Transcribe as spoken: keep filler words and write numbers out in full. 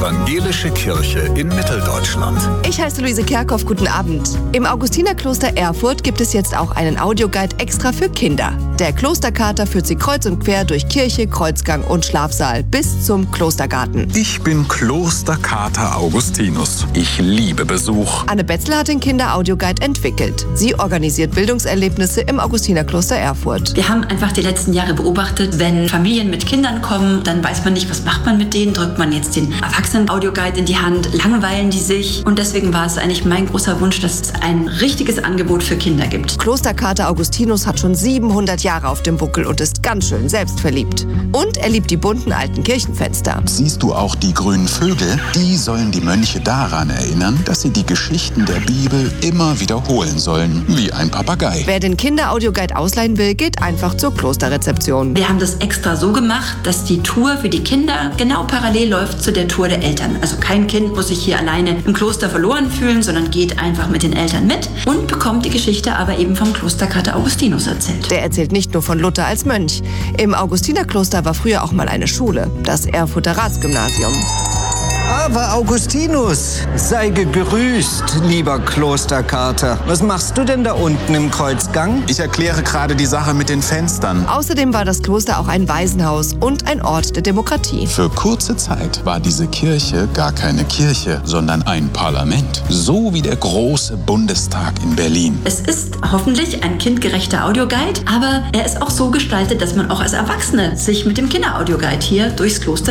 Evangelische Kirche in Mitteldeutschland. Ich heiße Luise Kerkhoff, guten Abend. Im Augustinerkloster Erfurt gibt es jetzt auch einen Audioguide extra für Kinder. Der Klosterkater führt sie kreuz und quer durch Kirche, Kreuzgang und Schlafsaal bis zum Klostergarten. Ich bin Klosterkater Augustinus. Ich liebe Besuch. Anne Betzel hat den Kinder-Audioguide entwickelt. Sie organisiert Bildungserlebnisse im Augustinerkloster Erfurt. Wir haben einfach die letzten Jahre beobachtet, wenn Familien mit Kindern kommen, dann weiß man nicht, was macht man mit denen. Drückt man jetzt den Erwachsenen-Audioguide in die Hand, langweilen die sich. Und deswegen war es eigentlich mein großer Wunsch, dass es ein richtiges Angebot für Kinder gibt. Klosterkater Augustinus hat schon siebenhundert Jahre auf dem Buckel und ist ganz schön selbstverliebt. Und er liebt die bunten alten Kirchenfenster. Siehst du auch die grünen Vögel? Die sollen die Mönche daran erinnern, dass sie die Geschichten der Bibel immer wiederholen sollen, wie ein Papagei. Wer den Kinder-Audioguide ausleihen will, geht einfach zur Klosterrezeption. Wir haben das extra so gemacht, dass die Tour für die Kinder genau parallel läuft zu der Tour der Eltern. Also kein Kind muss sich hier alleine im Kloster verloren fühlen, sondern geht einfach mit den Eltern mit und bekommt die Geschichte aber eben vom Klosterkater Augustinus erzählt. Der erzählt nicht nur von Luther als Mönch. Im Augustinerkloster war früher auch mal eine Schule, das Erfurter Ratsgymnasium. Aber Augustinus, sei gegrüßt, lieber Klosterkater. Was machst du denn da unten im Kreuzgang? Ich erkläre gerade die Sache mit den Fenstern. Außerdem war das Kloster auch ein Waisenhaus und ein Ort der Demokratie. Für kurze Zeit war diese Kirche gar keine Kirche, sondern ein Parlament. So wie der große Bundestag in Berlin. Es ist hoffentlich ein kindgerechter Audioguide, aber er ist auch so gestaltet, dass man auch als Erwachsene sich mit dem Kinder-Audioguide hier durchs Kloster